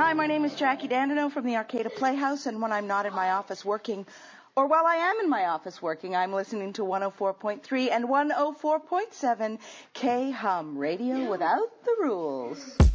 Hi, my name is Jackie Dandino from the Arcata Playhouse, and when I'm not in my office working, or while I am in my office working, I'm listening to 104.3 and 104.7 K-Hum, radio without the rules.